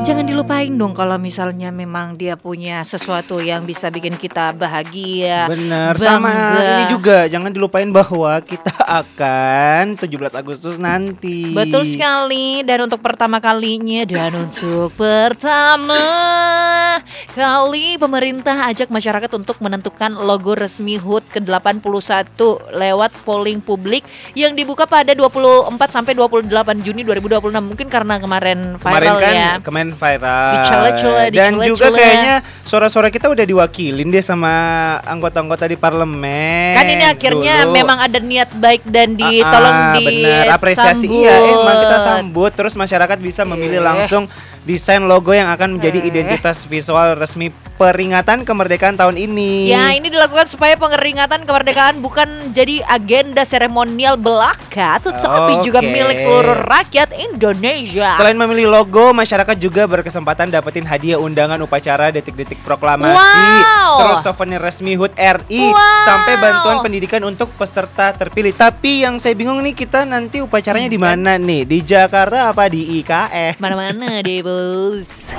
Jangan dilupain dong kalau misalnya memang dia punya sesuatu yang bisa bikin kita bahagia. Bener, sama bangga. ini juga jangan dilupain bahwa kita akan 17 Agustus nanti. Betul sekali. Dan untuk pertama kalinya kali pemerintah ajak masyarakat untuk menentukan logo resmi HUT ke-81 lewat polling publik yang dibuka pada 24 sampai 28 Juni 2026. Mungkin karena kemarin viral kan, ya. Kemarin viral. Dicela-cela. Dan juga kayaknya suara-suara kita udah diwakilin deh sama anggota-anggota di parlemen. Kan ini akhirnya dulu. memang ada niat baik dan tolong bener, apresiasi disambut. iya emang kita sambut. Terus masyarakat bisa memilih langsung desain logo yang akan menjadi identitas visual resmi peringatan kemerdekaan tahun ini. Ya, ini dilakukan supaya peringatan kemerdekaan bukan jadi agenda seremonial belaka, tetapi juga milik seluruh rakyat Indonesia. Selain memilih logo, masyarakat juga berkesempatan dapetin hadiah undangan upacara detik-detik proklamasi, terus souvenir resmi HUT RI, sampai bantuan pendidikan untuk peserta terpilih. Tapi yang saya bingung nih, kita nanti upacaranya di mana nih? Di Jakarta apa di IKF? Mana-mana deh, Bos.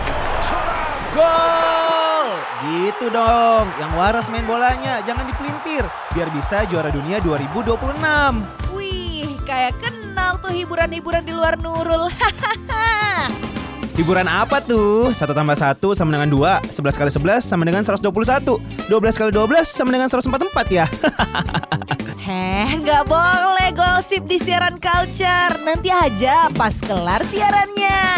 Gol! Gitu dong, yang waras main bolanya, jangan dipelintir, biar bisa juara dunia 2026. Wih, kayak kenal tuh hiburan-hiburan di luar Nurul. Hiburan apa tuh? 1 tambah 1 sama dengan 2, 11 kali 11 sama dengan 121, 12 kali 12 sama dengan 144 ya. Nggak boleh gosip di siaran culture. Nanti aja pas kelar siarannya.